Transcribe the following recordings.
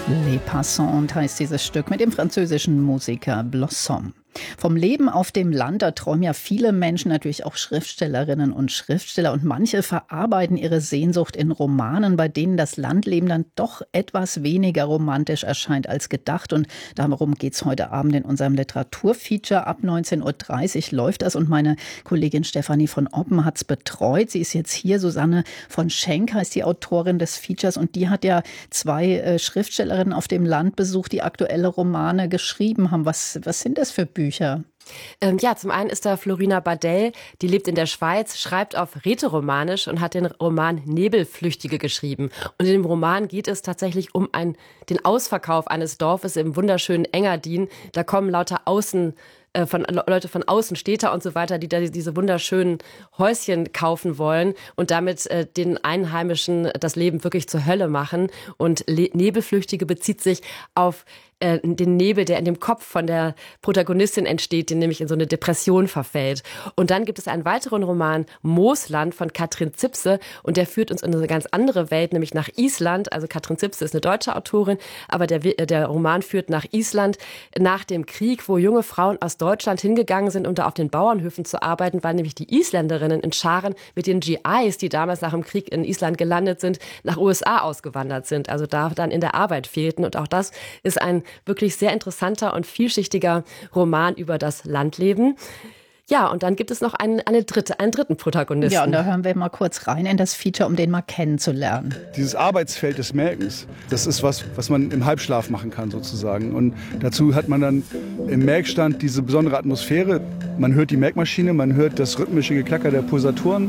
Les Passants heißt dieses Stück mit dem französischen Musiker Blossom. Vom Leben auf dem Land, da träumen ja viele Menschen, natürlich auch Schriftstellerinnen und Schriftsteller. Und manche verarbeiten ihre Sehnsucht in Romanen, bei denen das Landleben dann doch etwas weniger romantisch erscheint als gedacht. Und darum geht's heute Abend in unserem Literaturfeature. Ab 19.30 Uhr läuft das und meine Kollegin Stefanie von Oppen hat's betreut. Sie ist jetzt hier. Susanne von Schenk heißt die Autorin des Features und die hat ja zwei Schriftstellerinnen auf dem Land besucht, die aktuelle Romane geschrieben haben. Was sind das für Bücher? Ja, zum einen ist da Florina Badell, die lebt in der Schweiz, schreibt auf Rätoromanisch und hat den Roman Nebelflüchtige geschrieben. Und in dem Roman geht es tatsächlich um den Ausverkauf eines Dorfes im wunderschönen Engadin. Da kommen lauter Leute von außen, Städter und so weiter, die da diese wunderschönen Häuschen kaufen wollen und damit den Einheimischen das Leben wirklich zur Hölle machen. Und Nebelflüchtige bezieht sich auf den Nebel, der in dem Kopf von der Protagonistin entsteht, die nämlich in so eine Depression verfällt. Und dann gibt es einen weiteren Roman, Moosland von Katrin Zipse, und der führt uns in eine ganz andere Welt, nämlich nach Island. Also Katrin Zipse ist eine deutsche Autorin, aber der Roman führt nach Island nach dem Krieg, wo junge Frauen aus Deutschland hingegangen sind, um da auf den Bauernhöfen zu arbeiten, weil nämlich die Isländerinnen in Scharen mit den GIs, die damals nach dem Krieg in Island gelandet sind, nach USA ausgewandert sind, also da dann in der Arbeit fehlten. Und auch das ist ein wirklich sehr interessanter und vielschichtiger Roman über das Landleben. Ja, und dann gibt es noch einen dritten Protagonisten. Ja, und da hören wir mal kurz rein in das Feature, um den mal kennenzulernen. Dieses Arbeitsfeld des Melkens, das ist was man im Halbschlaf machen kann sozusagen. Und dazu hat man dann im Melkstand diese besondere Atmosphäre. Man hört die Melkmaschine, man hört das rhythmische Geklacker der Pulsatoren.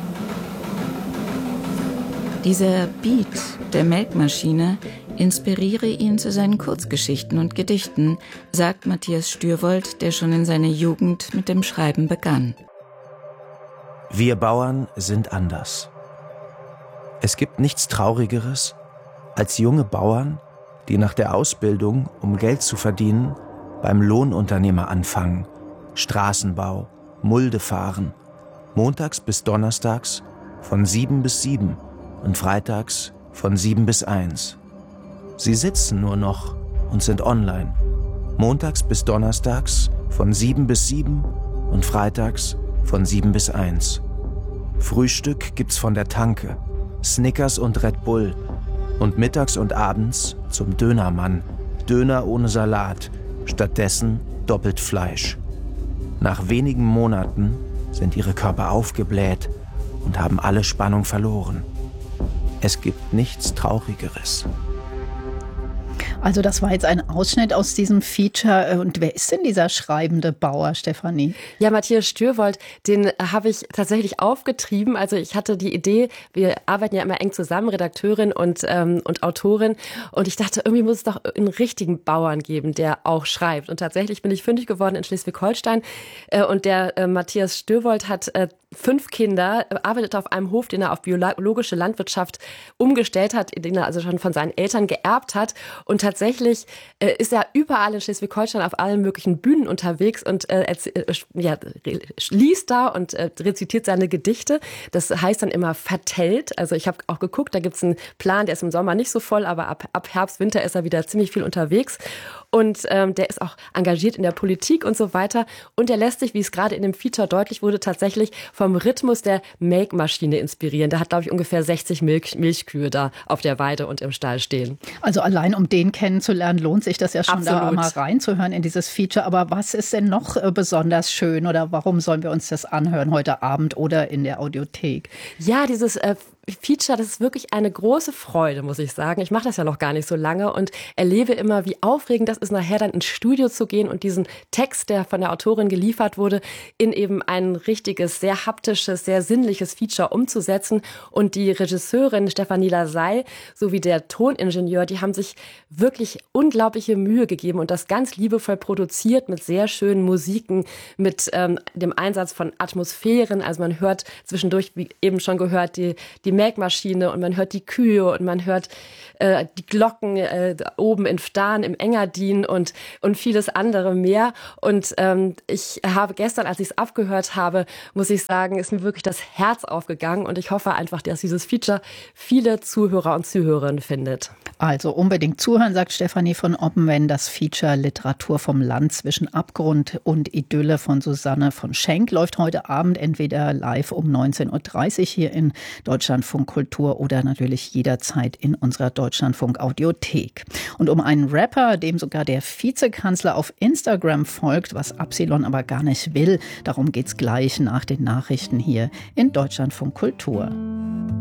Dieser Beat der Melkmaschine inspiriere ihn zu seinen Kurzgeschichten und Gedichten, sagt Matthias Stürwold, der schon in seiner Jugend mit dem Schreiben begann. Wir Bauern sind anders. Es gibt nichts Traurigeres, als junge Bauern, die nach der Ausbildung, um Geld zu verdienen, beim Lohnunternehmer anfangen, Straßenbau, Mulde fahren, montags bis donnerstags von 7 bis 7 und freitags von 7 bis 1. Sie sitzen nur noch und sind online. Montags bis donnerstags von 7 bis 7 und freitags von 7 bis 1. Frühstück gibt's von der Tanke, Snickers und Red Bull. Und mittags und abends zum Dönermann, Döner ohne Salat, stattdessen doppelt Fleisch. Nach wenigen Monaten sind ihre Körper aufgebläht und haben alle Spannung verloren. Es gibt nichts Traurigeres. Also das war jetzt ein Ausschnitt aus diesem Feature. Und wer ist denn dieser schreibende Bauer, Stefanie? Ja, Matthias Stürwold, den habe ich tatsächlich aufgetrieben. Also ich hatte die Idee, wir arbeiten ja immer eng zusammen, Redakteurin und Autorin. Und ich dachte, irgendwie muss es doch einen richtigen Bauern geben, der auch schreibt. Und tatsächlich bin ich fündig geworden in Schleswig-Holstein. Und der Matthias Stürwold hat 5 Kinder, arbeitet auf einem Hof, den er auf biologische Landwirtschaft umgestellt hat, den er also schon von seinen Eltern geerbt hat. Und tatsächlich ist er überall in Schleswig-Holstein auf allen möglichen Bühnen unterwegs und liest da und rezitiert seine Gedichte. Das heißt dann immer vertellt. Also ich habe auch geguckt, da gibt es einen Plan, der ist im Sommer nicht so voll, aber ab Herbst, Winter ist er wieder ziemlich viel unterwegs. Und der ist auch engagiert in der Politik und so weiter. Und er lässt sich, wie es gerade in dem Feature deutlich wurde, tatsächlich vom Rhythmus der Melkmaschine inspirieren. Der hat, glaube ich, ungefähr 60 Milchkühe da auf der Weide und im Stall stehen. Also allein um den kennenzulernen, lohnt sich das ja schon, Absolut. Da mal reinzuhören in dieses Feature. Aber was ist denn noch besonders schön oder warum sollen wir uns das anhören heute Abend oder in der Audiothek? Ja, dieses Feature, das ist wirklich eine große Freude, muss ich sagen. Ich mache das ja noch gar nicht so lange und erlebe immer, wie aufregend das ist, nachher dann ins Studio zu gehen und diesen Text, der von der Autorin geliefert wurde, in eben ein richtiges, sehr haptisches, sehr sinnliches Feature umzusetzen. Und die Regisseurin Stefanie Lasey sowie der Toningenieur, die haben sich wirklich unglaubliche Mühe gegeben und das ganz liebevoll produziert mit sehr schönen Musiken, mit dem Einsatz von Atmosphären. Also man hört zwischendurch, wie eben schon gehört, die Melkmaschine und man hört die Kühe und man hört die Glocken oben in Fdahn, im Engadin und vieles andere mehr. Und ich habe gestern, als ich es abgehört habe, muss ich sagen, ist mir wirklich das Herz aufgegangen und ich hoffe einfach, dass dieses Feature viele Zuhörer und Zuhörerinnen findet. Also unbedingt zuhören, sagt Stefanie von Oppenwen. Das Feature Literatur vom Land zwischen Abgrund und Idylle von Susanne von Schenk läuft heute Abend entweder live um 19.30 Uhr hier in Deutschlandfunk Kultur oder natürlich jederzeit in unserer Deutschlandfunk Audiothek. Und um einen Rapper, dem sogar der Vizekanzler auf Instagram folgt, was Absilon aber gar nicht will, darum geht's gleich nach den Nachrichten hier in Deutschlandfunk Kultur.